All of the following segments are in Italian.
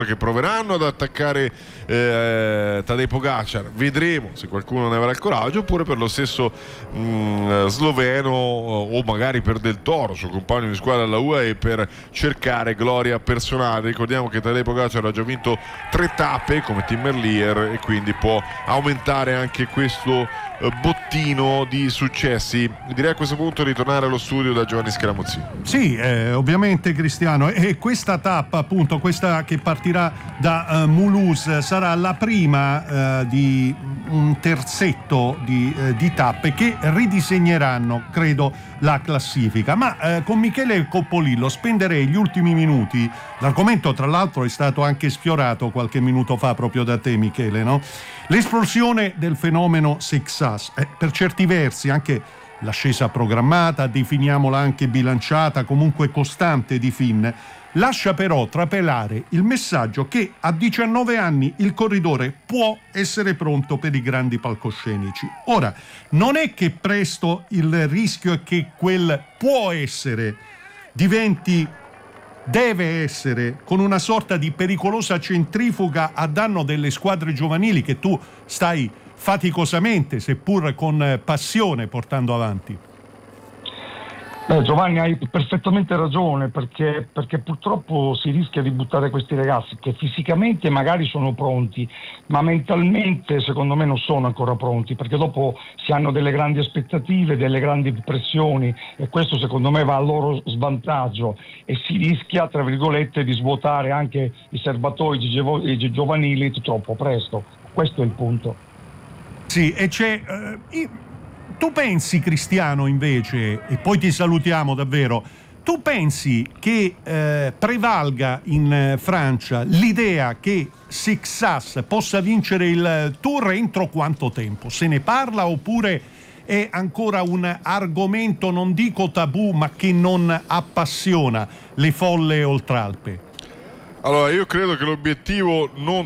che proveranno ad attaccare Tadej Pogačar. Vedremo se qualcuno ne avrà il coraggio, oppure per lo stesso sloveno o magari per Del Toro, suo compagno di squadra alla UAE, per cercare gloria personale. Ricordiamo che Tadej Pogačar ha già vinto 3 tappe come Tim Merlier e quindi può aumentare anche questo bottino di successi. Direi a questo punto ritornare allo studio da Giovanni Scaramuzzini. Sì, ovviamente Cristiano, e questa tappa, appunto, questa che partirà da Mulhouse, sarà la prima di un terzetto di tappe che ridisegneranno, credo, la classifica. Ma con Michele Coppolillo spenderei gli ultimi minuti. L'argomento, tra l'altro, è stato anche sfiorato qualche minuto fa proprio da te, Michele, no? L'esplosione del fenomeno Sexas, per certi versi anche l'ascesa programmata, definiamola anche bilanciata, comunque costante di Finn, lascia però trapelare il messaggio che a 19 anni il corridore può essere pronto per i grandi palcoscenici. Ora, non è che presto il rischio è che quel può essere deve essere con una sorta di pericolosa centrifuga a danno delle squadre giovanili che tu stai faticosamente, seppur con passione, portando avanti. Giovanni, hai perfettamente ragione, perché purtroppo si rischia di buttare questi ragazzi che fisicamente magari sono pronti, ma mentalmente secondo me non sono ancora pronti, perché dopo si hanno delle grandi aspettative, delle grandi pressioni, e questo secondo me va a loro svantaggio, e si rischia, tra virgolette, di svuotare anche i serbatoi giovanili troppo presto. Questo è il punto. Sì, e c'è... Tu pensi, Cristiano, invece, e poi ti salutiamo davvero, tu pensi che prevalga in Francia l'idea che Sexas possa vincere il Tour entro quanto tempo? Se ne parla oppure è ancora un argomento, non dico tabù, ma che non appassiona le folle oltralpe? Allora, io credo che l'obiettivo, non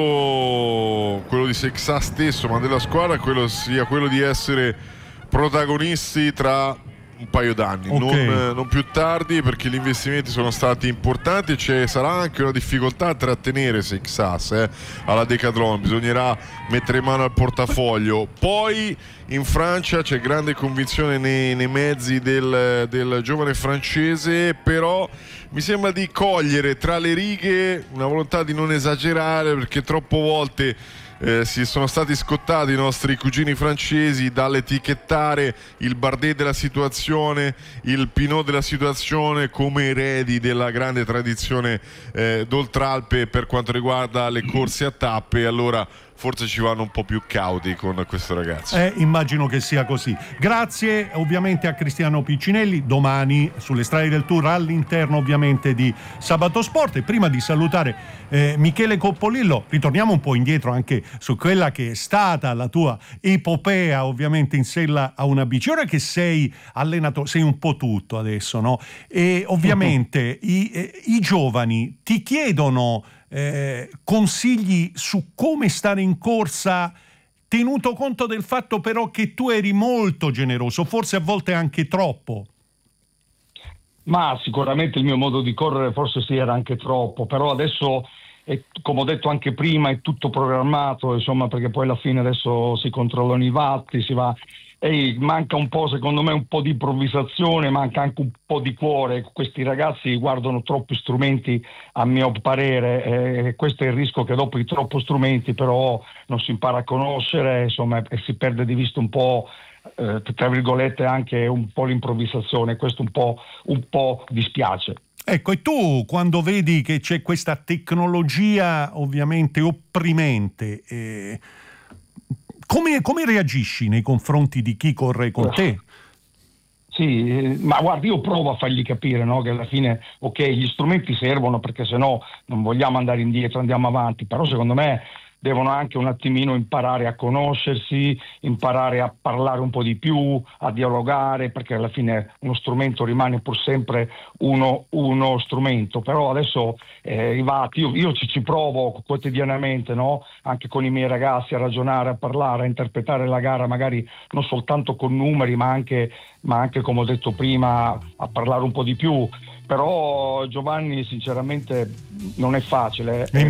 tanto quello di Sexas stesso, ma della squadra, sia quello di essere protagonisti tra un paio d'anni, okay. non più tardi, perché gli investimenti sono stati importanti e sarà anche una difficoltà a trattenere Sexas alla Decathlon, bisognerà mettere in mano al portafoglio. Poi in Francia c'è grande convinzione nei mezzi del giovane francese, però mi sembra di cogliere tra le righe una volontà di non esagerare, perché troppe volte si sono stati scottati i nostri cugini francesi dall'etichettare il Bardet della situazione, il Pinot della situazione, come eredi della grande tradizione d'Oltralpe per quanto riguarda le corse a tappe. Allora forse ci vanno un po' più cauti con questo ragazzo. Immagino che sia così. Grazie ovviamente a Cristiano Piccinelli, domani sulle strade del Tour all'interno ovviamente di Sabato Sport. E prima di salutare Michele Coppolillo, ritorniamo un po' indietro anche su quella che è stata la tua epopea ovviamente in sella a una bici. Ora che sei allenatore, sei un po' tutto adesso, no? E ovviamente i giovani ti chiedono consigli su come stare in corsa, tenuto conto del fatto però che tu eri molto generoso, forse a volte anche troppo. Ma sicuramente il mio modo di correre forse sì era anche troppo, però adesso come ho detto anche prima è tutto programmato, insomma, perché poi alla fine adesso si controllano i watt, si va, e manca un po', secondo me, un po' di improvvisazione, manca anche un po' di cuore. Questi ragazzi guardano troppi strumenti, a mio parere, questo è il rischio, che dopo i troppi strumenti però non si impara a conoscere, insomma, e si perde di vista un po', tra virgolette, anche un po' l'improvvisazione. Questo un po' dispiace. Ecco, e tu quando vedi che c'è questa tecnologia ovviamente opprimente, come reagisci nei confronti di chi corre con te? Sì, ma guardi, io provo a fargli capire, no, che alla fine, ok, gli strumenti servono perché sennò non vogliamo andare indietro, andiamo avanti, però secondo me devono anche un attimino imparare a conoscersi, imparare a parlare un po' di più, a dialogare, perché alla fine uno strumento rimane pur sempre uno strumento. Però adesso io ci provo quotidianamente, no? Anche con i miei ragazzi, a ragionare, a parlare, a interpretare la gara, magari non soltanto con numeri, ma anche come ho detto prima, a parlare un po' di più. Però Giovanni sinceramente non è facile.